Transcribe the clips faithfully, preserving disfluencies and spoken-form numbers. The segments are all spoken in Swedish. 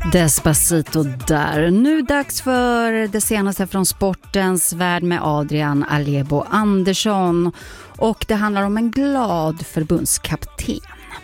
Despacito där. Nu dags för det senaste från sportens värld med Adrian Alebo Andersson. Och det handlar om en glad förbundskapten.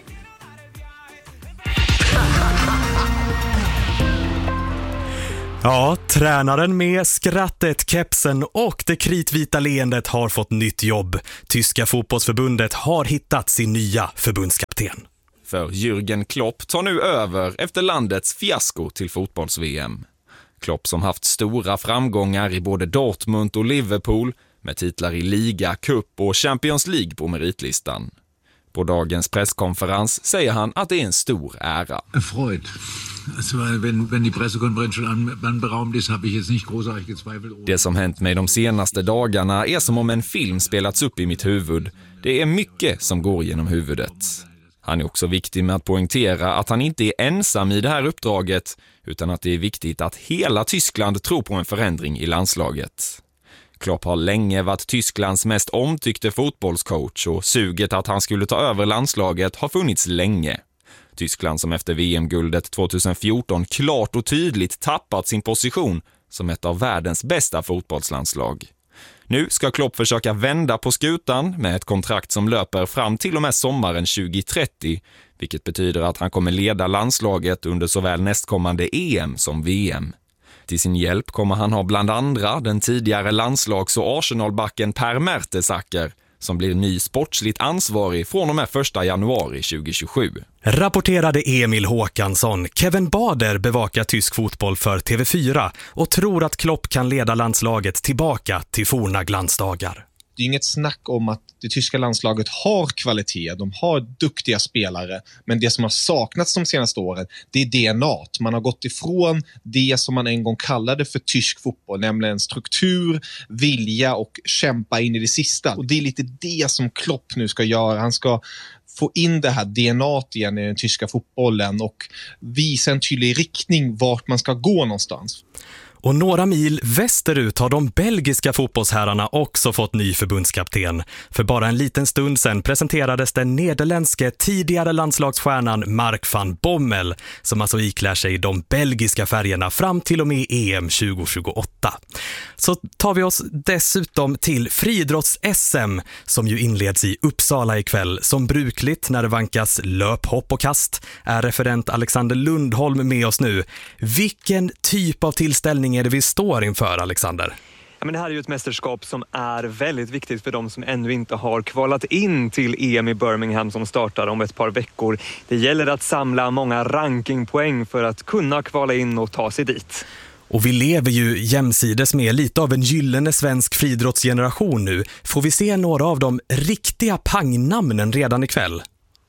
Ja, tränaren med skrattet, kepsen och det kritvita leendet har fått nytt jobb. Tyska fotbollsförbundet har hittat sin nya förbundskapten. För Jürgen Klopp tar nu över efter landets fiasko till fotbolls-V M. Klopp som haft stora framgångar i både Dortmund och Liverpool med titlar i Liga, Cup och Champions League på meritlistan. På dagens presskonferens säger han att det är en stor ära. Freud. Also, wenn, wenn die Pressekonferenz schon anberaumt ist, habe ich jetzt nicht großartig gezweifelt. Det som hänt mig de senaste dagarna är som om en film spelats upp i mitt huvud. Det är mycket som går genom huvudet. Han är också viktig med att poängtera att han inte är ensam i det här uppdraget, utan att det är viktigt att hela Tyskland tror på en förändring i landslaget. Klopp har länge varit Tysklands mest omtyckte fotbollscoach och suget att han skulle ta över landslaget har funnits länge. Tyskland som efter V M-guldet tjugohundrafjorton klart och tydligt tappat sin position som ett av världens bästa fotbollslandslag. Nu ska Klopp försöka vända på skutan med ett kontrakt som löper fram till och med sommaren tjugohundratrettio, vilket betyder att han kommer leda landslaget under såväl nästkommande E M som V M. Till sin hjälp kommer han ha bland andra den tidigare landslags- och Arsenalbacken Per Mertesacker, som blir ny sportsligt ansvarig från och med första januari tjugohundratjugosju. Rapporterade Emil Håkansson. Kevin Bader bevakar tysk fotboll för T V fyra och tror att Klopp kan leda landslaget tillbaka till forna glansdagar. Det är inget snack om att det tyska landslaget har kvalitet, de har duktiga spelare, men det som har saknats de senaste åren, det är D N A. Man har gått ifrån det som man en gång kallade för tysk fotboll, nämligen struktur, vilja och kämpa in i det sista. Och det är lite det som Klopp nu ska göra. Han ska få in det här D N A igen i den tyska fotbollen och visa en tydlig riktning vart man ska gå någonstans. Och några mil västerut har de belgiska fotbollsherrarna också fått ny förbundskapten. För bara en liten stund sedan presenterades den nederländske tidigare landslagsstjärnan Mark van Bommel, som alltså iklär sig de belgiska färgerna fram till och med E M tjugohundratjugoåtta. Så tar vi oss dessutom till friidrotts-S M som ju inleds i Uppsala ikväll. Som brukligt när det vankas löp, hopp och kast är referent Alexander Lundholm med oss nu. Vilken typ av tillställning är det vi står inför, Alexander? Ja, men det här är ju ett mästerskap som är väldigt viktigt för de som ännu inte har kvalat in till E M i Birmingham som startar om ett par veckor. Det gäller att samla många rankingpoäng för att kunna kvala in och ta sig dit. Och vi lever ju jämsides med lite av en gyllene svensk friidrottsgeneration nu. Får vi se några av de riktiga pangnamnen redan ikväll?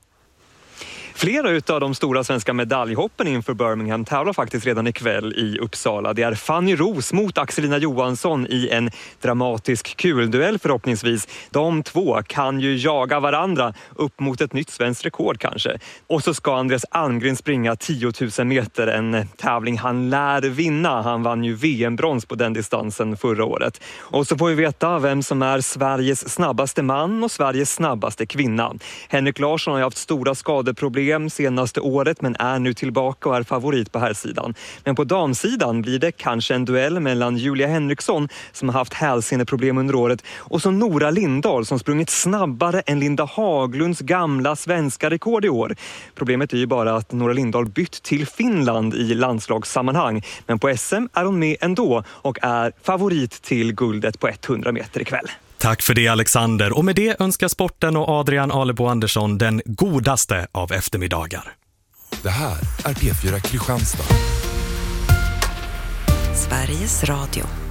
Flera utav de stora svenska medaljhoppen inför Birmingham tävlar faktiskt redan ikväll i Uppsala. Det är Fanny Ros mot Axelina Johansson i en dramatisk kulduell förhoppningsvis. De två kan ju jaga varandra upp mot ett nytt svenskt rekord kanske. Och så ska Andreas Almgren springa tio tusen meter, en tävling han lär vinna. Han vann ju V M-brons på den distansen förra året. Och så får vi veta vem som är Sveriges snabbaste man och Sveriges snabbaste kvinna. Henrik Larsson har ju haft stora skadeproblem senaste året men är nu tillbaka och är favorit på här sidan. Men på damsidan blir det kanske en duell mellan Julia Henriksson som har haft hälseneproblem under året och så Nora Lindahl som sprungit snabbare än Linda Haglunds gamla svenska rekord i år. Problemet är ju bara att Nora Lindahl bytt till Finland i landslagssammanhang, men på S M är hon med ändå och är favorit till guldet på hundra meter ikväll. Tack för det, Alexander. Och med det önskar sporten och Adrian Alebo Andersson den godaste av eftermiddagar. Det här är P fyra Kristianstad. Sveriges Radio.